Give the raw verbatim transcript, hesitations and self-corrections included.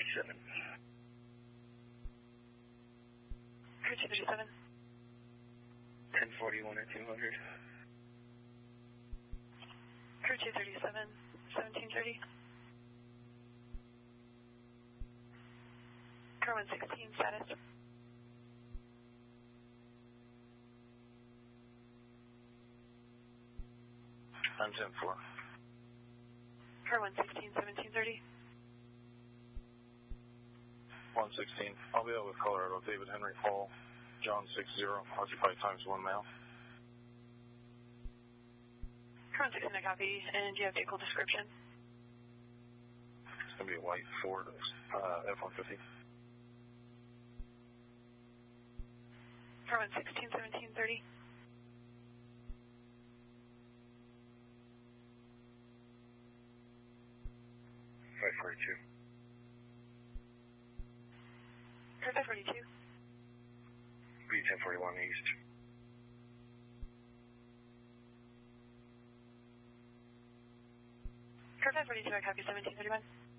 thirty-seven. Crew two thirty-seven. ten forty-one or two hundred. Crew two thirty-seven, seventeen thirty. Car one sixteen, status. I'm ten four. Car one sixteen, seventeen thirty. one sixteen. I'll be out with Colorado, David Henry Fall, John six zero, occupied times one mile. Car one sixteen, I copy. And do you have vehicle description? It's going to be a white Ford uh, F one fifty. Car one sixteen, seventeen thirty. five forty-two. Car five forty-two. B ten forty-one east. Car five forty-two, I copy seventeen thirty-one.